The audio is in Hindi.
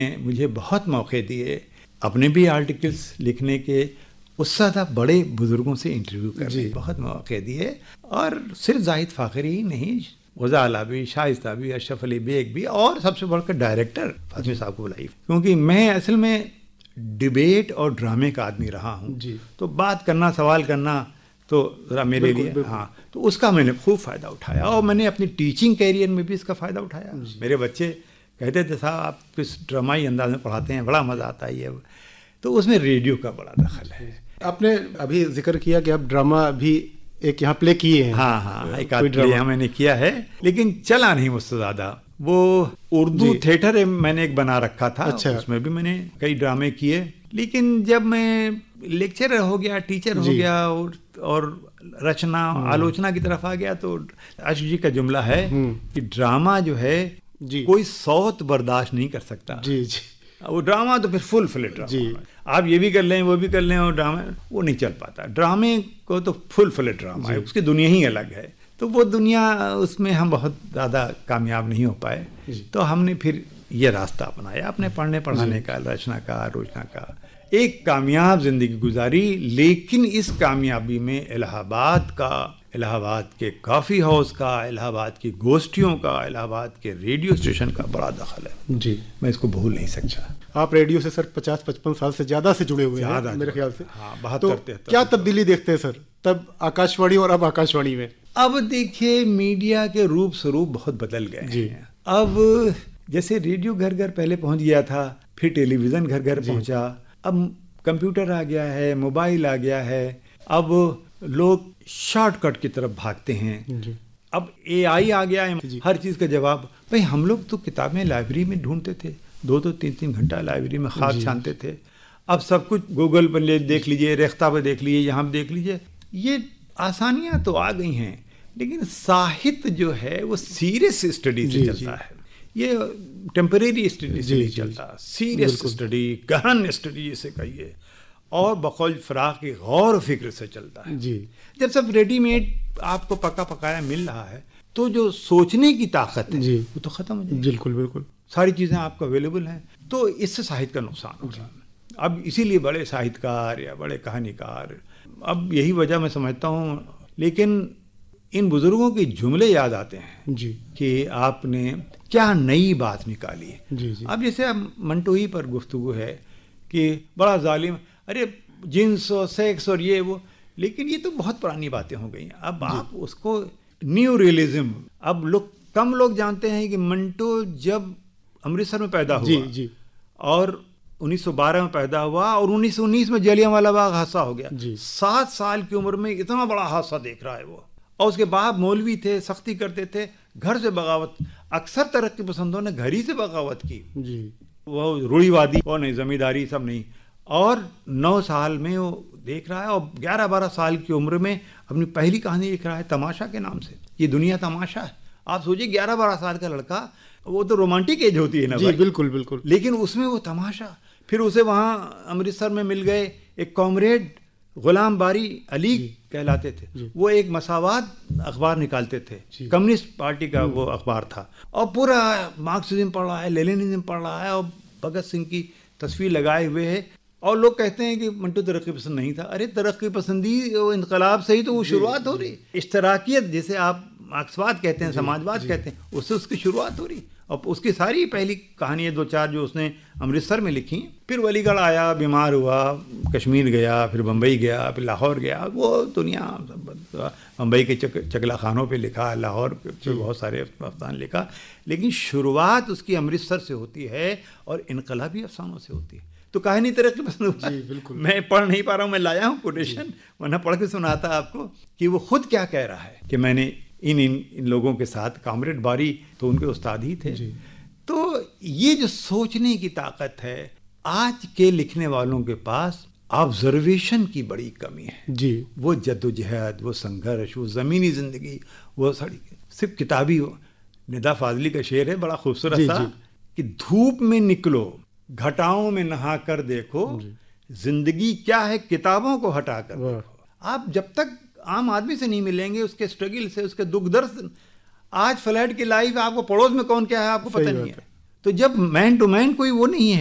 मुझे बहुत मौके दिए अपने भी आर्टिकल्स लिखने के, उससे ज़्यादा बड़े बुजुर्गों से इंटरव्यू करने बहुत मौके दिए। और सिर्फ जाहिद फ़ाखरी ही नहीं, वज़ा अला भी, शाइस्ता भी, अशरफ अली बेग भी, और सबसे बढ़कर डायरेक्टर फातमी साहब को बुलाई, क्योंकि मैं असल में डिबेट और ड्रामे का आदमी रहा हूँ। तो बात करना, सवाल करना तो ज़रा मेरे लिए, हाँ, तो उसका मैंने खूब फ़ायदा उठाया। और मैंने अपनी टीचिंग कैरियर में भी इसका फ़ायदा उठाया। मेरे बच्चे कहते थे साहब आप इस ड्रामाई अंदाज में पढ़ाते हैं, बड़ा मज़ा आता है ये। तो उसमें रेडियो का बड़ा दखल है। आपने अभी जिक्र किया कि आप ड्रामा भी एक यहाँ प्ले किए हैं। हाँ, एक आध प्ले मैंने किया है, लेकिन चला नहीं मुझसे ज़्यादा। वो उर्दू थिएटर मैंने एक बना रखा था। अच्छा। उसमें भी मैंने कई ड्रामे किए, लेकिन जब मैं लेक्चरर हो गया, टीचर हो गया और रचना आलोचना की तरफ आ गया, तो आशु जी का जुमला है कि ड्रामा जो है कोई सौत बर्दाश्त नहीं कर सकता। वो ड्रामा तो फिर फुल फ्लेट ड्रामा, आप ये भी कर लें वो भी कर लें, और ड्रामा वो नहीं चल पाता। ड्रामे को तो फुल फ्लेट ड्रामा है, उसकी दुनिया ही अलग है। तो वो दुनिया, उसमें हम बहुत ज़्यादा कामयाब नहीं हो पाए। तो हमने फिर ये रास्ता अपनाया अपने पढ़ने पढ़ाने का, रचना का, आलोचना का। एक कामयाब जिंदगी गुजारी, लेकिन इस कामयाबी में इलाहाबाद के कॉफ़ी हाउस का, इलाहाबाद की गोष्ठियों का, इलाहाबाद के रेडियो स्टेशन का बड़ा दखल है। जी, मैं इसको भूल नहीं सकता। आप रेडियो से सर 50-55 साल से ज़्यादा से जुड़े हुए हैं मेरे ख्याल से। हाँ, बहुत तो करते हैं। क्या तब्दीली देखते हैं सर तब आकाशवाणी और अब आकाशवाणी में? अब देखिए, मीडिया के रूप स्वरूप बहुत बदल गए हैं। अब जैसे रेडियो घर घर पहले पहुंच गया था, फिर टेलीविज़न घर घर पहुंचा, अब कंप्यूटर आ गया है, मोबाइल आ गया है, अब लोग शॉर्टकट की तरफ भागते हैं। अब AI आ गया है, हर चीज़ का जवाब। भाई हम लोग तो किताबें लाइब्रेरी में ढूंढते थे, 2-2, 3-3 घंटा लाइब्रेरी में खाक छानते थे। अब सब कुछ गूगल पर देख लीजिए, रेख्ता पर देख लीजिए, यहाँ पर देख लीजिए। ये आसानियाँ तो आ गई हैं, लेकिन साहित्य जो है वो सीरियस स्टडी से चलता है, ये टेम्परेरी स्टडी से नहीं चलता। सीरियस स्टडी, गहन स्टडी जिसे कहिए, और बकौल फराग की गौर फिक्र से चलता है। जब सब रेडीमेड आपको पका पकाया मिल रहा है, तो जो सोचने की ताकत है वो तो खत्म हो जाएगी। बिल्कुल सारी चीज़ें आपको अवेलेबल हैं, तो इससे साहित्य का नुकसान हो रहा है। अब इसीलिए बड़े साहित्यकार या बड़े कहानीकार, अब यही वजह मैं समझता हूँ। लेकिन इन बुजुर्गों के जुमले याद आते हैं कि आपने क्या नई बात निकाली है। अब जैसे अब मंटोही पर गुफ्तगू है कि बड़ा जालिम, अरे जिन्स और सेक्स और ये वो, लेकिन ये तो बहुत पुरानी बातें हो गई। अब आप उसको न्यू रियलिज्म, अब कम लोग जानते हैं कि मंटो जब अमृतसर में पैदा हुआ और 1912 में पैदा हुआ, और 1919 में जलियांवाला बाग हादसा हो गया। 7 साल की उम्र में इतना बड़ा हादसा देख रहा है वो। और उसके बाद मौलवी थे, सख्ती करते थे, घर से बगावत। अक्सर तरक्की पसंदों ने घर ही से बगावत की। वो रूढ़िवादी और नहीं, जमींदारी सब नहीं। और 9 साल में वो देख रहा है, और 11-12 साल की उम्र में अपनी पहली कहानी लिख रहा है तमाशा के नाम से। ये दुनिया तमाशा है। आप सोचिए 11-12 साल का लड़का, वो तो रोमांटिक एज होती है ना भाई। बिल्कुल। लेकिन उसमें वो तमाशा। फिर उसे वहाँ अमृतसर में मिल गए एक कॉमरेड, गुलाम बारी अली कहलाते थे। वो एक मसावाद अखबार निकालते थे, कम्युनिस्ट पार्टी का वो अखबार था, और पूरा मार्क्सिज्म पढ़ रहा है, लेनिनिज्म पढ़ रहा है, और भगत सिंह की तस्वीर लगाए हुए है। और लोग कहते हैं कि मंटो तरक्की पसंद नहीं था। अरे तरक्की पसंदी इनकलाब से ही तो वो शुरुआत हो रही। इश्तराकियत, जैसे आप मार्क्सवाद कहते हैं, समाजवाद कहते हैं, उससे उसकी शुरुआत हो रही। और उसकी सारी पहली कहानियाँ 2-4 जो उसने अमृतसर में लिखी। फिर वो अलीगढ़ आया, बीमार हुआ, कश्मीर गया, फिर बम्बई गया, फिर लाहौर गया। वो दुनिया, बम्बई के चकला खानों पे लिखा, लाहौर पे बहुत सारे अफसाने लिखा। लेकिन शुरुआत उसकी अमृतसर से होती है और इनकलाबी अफसानों से होती है। तो कहानी तरक्की पसंद हुआ। बिल्कुल। मैं पढ़ नहीं पा रहा हूँ, मैं लाया हूँ कोटेशन, वरना पढ़ के सुनाता आपको कि वो खुद क्या कह रहा है कि मैंने इन लोगों के साथ, कॉमरेड बारी तो उनके उस्ताद ही थे। तो ये जो सोचने की ताकत है, आज के लिखने वालों के पास ऑब्जर्वेशन की बड़ी कमी है। वो जद्दोजहद, वो संघर्ष, वो ज़मीनी ज़िंदगी, वो सिर्फ किताबी। निदा फाजली का शेर है बड़ा खूबसूरत सा कि धूप में निकलो, घटाओं में नहा कर देखो, जिंदगी क्या है किताबों को हटा कर देखो। आप जब तक आम आदमी से नहीं मिलेंगे, उसके स्ट्रगल से, उसके दुख दर्द। आज फ्लैट की लाइफ, आपको पड़ोस में कौन क्या है आपको पता नहीं है। तो जब मैन टू मैन कोई वो नहीं है